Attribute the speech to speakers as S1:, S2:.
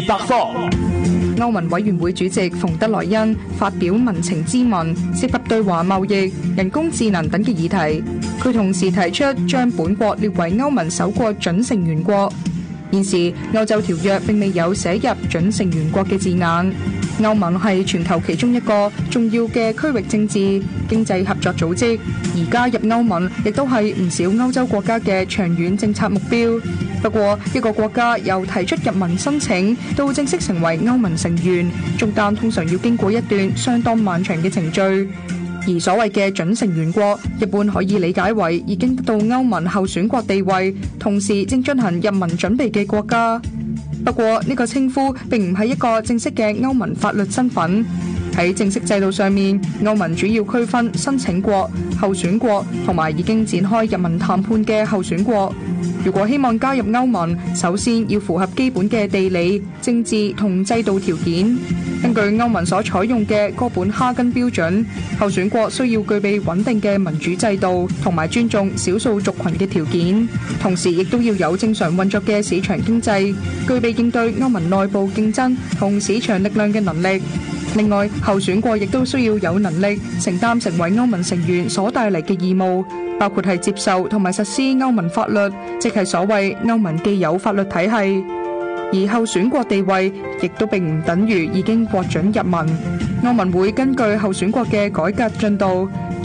S1: 百科。
S2: 歐盟委員會主席馮德萊恩發表民情咨文，涉及對華貿易、人工智能等嘅議題。佢同時提出將本國列為歐盟首個準成員國。現時歐洲條約並未有寫入準成員國嘅字眼。歐盟係全球其中一個重要嘅區域政治經濟合作組織，而加入歐盟亦都係唔少歐洲國家嘅長遠政策目標。不過，一個國家由提出入盟申請到正式成為歐盟成員，中間通常要經過一段相當漫長嘅程序。而所謂嘅準成員國，一般可以理解為已經得到歐盟候選國地位，同時正進行入盟準備嘅國家。不過呢個稱呼並唔係一個正式嘅歐盟法律身份。喺正式制度上面，歐盟主要區分申請國、候選國同埋已經展開入盟談判嘅候選國。如果希望加入歐盟，首先要符合基本嘅地理、政治同制度條件。根據歐盟所採用嘅哥本哈根標準，候選國需要具備穩定嘅民主制度同埋尊重少數族群嘅條件，同時亦都要有正常運作嘅市場經濟，具備應對歐盟內部競爭同市場力量嘅能力。另外，候選國亦都需要有能力承擔成為歐盟成員所帶嚟嘅義務，包括係接受同埋實施歐盟法律，即係所謂歐盟既有法律體系。而候選國地位亦都並唔等於已經獲准入盟。歐盟會根據候選國嘅改革進度，